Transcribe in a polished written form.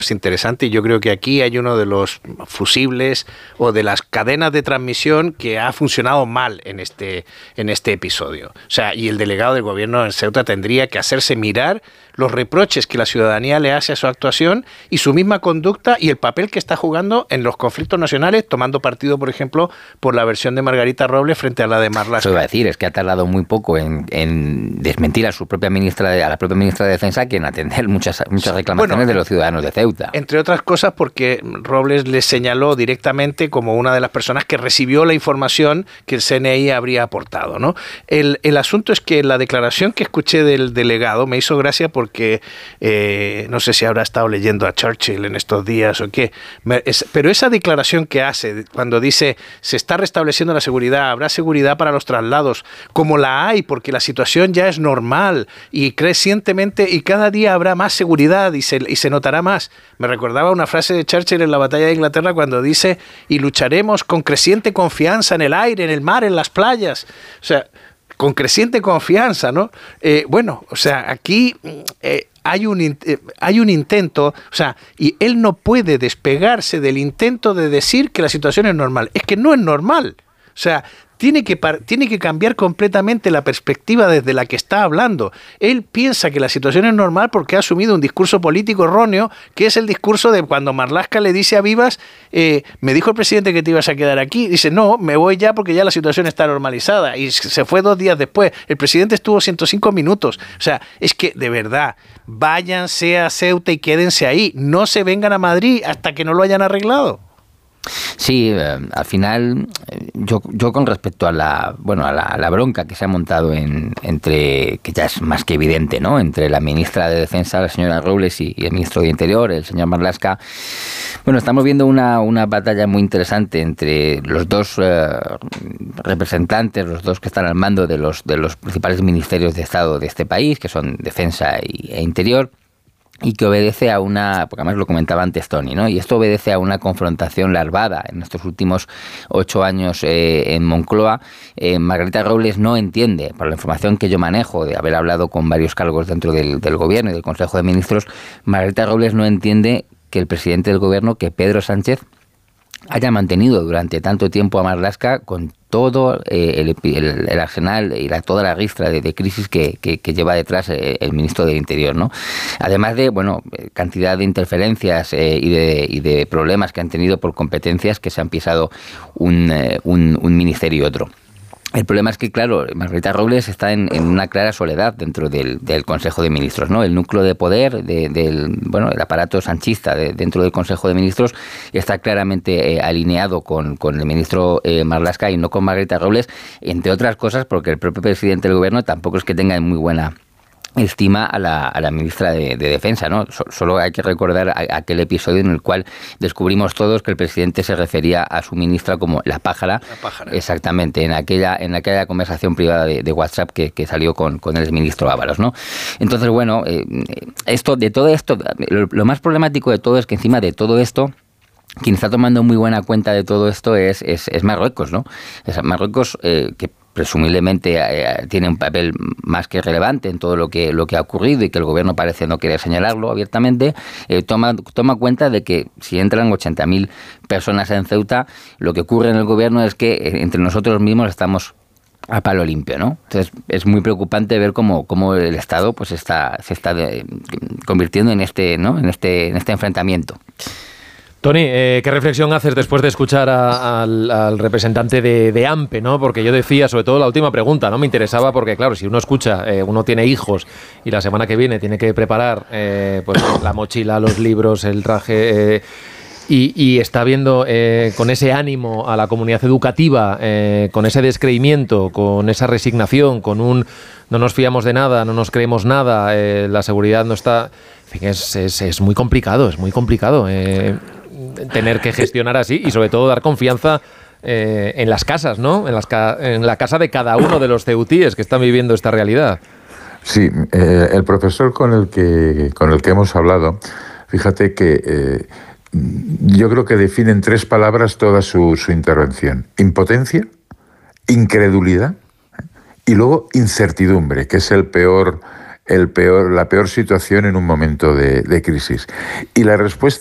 interesante, y yo creo que aquí hay uno de los fusibles o de las cadenas de transmisión que ha funcionado mal en este episodio. O sea, y el delegado del gobierno en Ceuta tendría que hacerse mirar los reproches que la ciudadanía le hace a su actuación y su misma conducta y el papel que está jugando en los conflictos nacionales, tomando partido, por ejemplo, por la versión de Margarita Robles frente a la de Marlaska. Eso iba a decir, es que ha tardado muy poco en desmentir a la propia ministra de Defensa, que en atender muchas reclamaciones de los ciudadanos de Ceuta. Entre otras cosas porque Robles le señaló directamente como una de las personas que recibió la información que el CNI habría aportado, ¿no? El asunto es que la declaración que escuché del delegado me hizo gracia porque no sé si habrá estado leyendo a Churchill en estos días o qué, pero esa declaración que hace cuando dice se está restableciendo la seguridad, habrá seguridad para los traslados, como la hay, porque la situación ya es normal y crecientemente y cada día habrá más seguridad y se notará más. Me recordaba una frase de Churchill en la batalla de Inglaterra cuando dice y lucharemos con creciente confianza en el aire, en el mar, en las playas. O sea, con creciente confianza, ¿no? Bueno, o sea, aquí hay un intento, o sea, y él no puede despegarse del intento de decir que la situación es normal. Es que no es normal. O sea, tiene que cambiar completamente la perspectiva desde la que está hablando. Él piensa que la situación es normal porque ha asumido un discurso político erróneo, que es el discurso de cuando Marlaska le dice a Vivas, me dijo el presidente que te ibas a quedar aquí. Dice, no, me voy ya porque ya la situación está normalizada. Y se fue 2 días después. El presidente estuvo 105 minutos. O sea, es que, de verdad, váyanse a Ceuta y quédense ahí. No se vengan a Madrid hasta que no lo hayan arreglado. Sí, al final, yo con respecto a la bronca que se ha montado entre, que ya es más que evidente, ¿no?, entre la ministra de Defensa, la señora Robles, y el ministro de Interior, el señor Marlaska, bueno, estamos viendo una batalla muy interesante entre los dos representantes, los dos que están al mando de los principales ministerios de Estado de este país, que son Defensa e Interior, y que obedece a porque además lo comentaba antes Tony, ¿no? Y esto obedece a una confrontación larvada en estos últimos 8 años en Moncloa. Margarita Robles no entiende, por la información que yo manejo, de haber hablado con varios cargos dentro del gobierno y del Consejo de Ministros, Margarita Robles no entiende que el presidente del gobierno, que Pedro Sánchez, haya mantenido durante tanto tiempo a Marlaska con todo el arsenal y toda la ristra de crisis que lleva detrás el ministro del Interior, ¿no? Además de, cantidad de interferencias y de problemas que han tenido por competencias que se han pisado un ministerio y otro. El problema es que, claro, Margarita Robles está en una clara soledad dentro del Consejo de Ministros, ¿no? El núcleo de poder el aparato sanchista dentro del Consejo de Ministros está claramente alineado con el ministro Marlaska y no con Margarita Robles, entre otras cosas porque el propio presidente del gobierno tampoco es que tenga muy buena estima a la ministra de Defensa, ¿no? Solo hay que recordar aquel episodio en el cual descubrimos todos que el presidente se refería a su ministra como la pájara. La pájara. Exactamente, en aquella conversación privada de WhatsApp que salió con el exministro Ábalos, ¿no? Entonces, de todo esto, lo más problemático de todo es que encima de todo esto, quien está tomando muy buena cuenta de todo esto es Marruecos, ¿no? Es Marruecos, que presumiblemente tiene un papel más que relevante en todo lo que ha ocurrido y que el gobierno parece no querer señalarlo abiertamente, toma cuenta de que si entran 80.000 personas en Ceuta, lo que ocurre en el gobierno es que entre nosotros mismos estamos a palo limpio, ¿no? Entonces es muy preocupante ver cómo el Estado se está convirtiendo en este enfrentamiento. Tony, ¿qué reflexión haces después de escuchar al representante de AMPE, ¿no? Porque yo decía, sobre todo la última pregunta, ¿no? Me interesaba porque, claro, si uno escucha, uno tiene hijos y la semana que viene tiene que preparar la mochila, los libros, el traje, y está viendo con ese ánimo a la comunidad educativa, con ese descreimiento, con esa resignación, con un no nos fiamos de nada, no nos creemos nada, la seguridad no está... En fin, es muy complicado, tener que gestionar así y sobre todo dar confianza en las casas, ¿no? En la casa de cada uno de los ceutíes que están viviendo esta realidad. Sí, el profesor con el que hemos hablado, fíjate que yo creo que define en 3 palabras toda su intervención: impotencia, incredulidad y luego incertidumbre, que es el peor la peor situación en un momento de crisis. Y la respuesta